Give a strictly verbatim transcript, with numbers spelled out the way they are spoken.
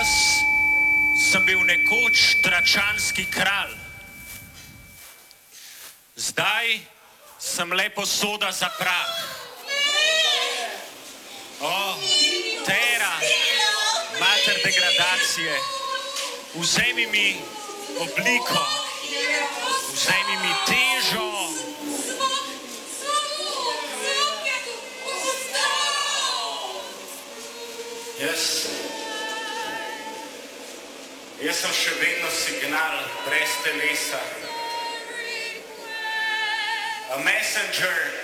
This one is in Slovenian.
Jaz sem bil nekoč tračanski kralj. Zdaj sem le posoda za prah. O, Tera, mater degradacije, vzemi mi obliko, vzemi mi težo. Jaz, jaz sem še vedno signal brez telesa. A messenger